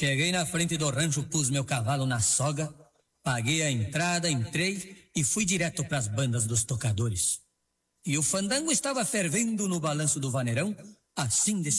Cheguei na frente do rancho, pus meu cavalo na soga, paguei a entrada, entrei e fui direto pras bandas dos tocadores. E o fandango estava fervendo no balanço do vaneirão, assim desse